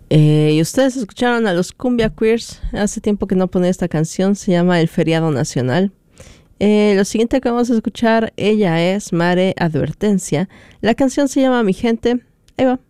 Y ustedes escucharon a los Cumbia Queers. Hace tiempo que no ponía esta canción. Se llama El Feriado Nacional. Lo siguiente que vamos a escuchar, ella es Mare Advertencia. La canción se llama Mi Gente. Ahí va.